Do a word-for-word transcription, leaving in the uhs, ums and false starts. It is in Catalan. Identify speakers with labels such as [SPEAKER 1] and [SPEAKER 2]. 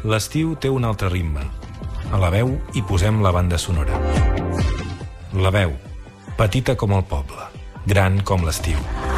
[SPEAKER 1] L'estiu té un altre ritme. A la veu hi posem la banda sonora. La veu, petita com el poble, gran com l'estiu.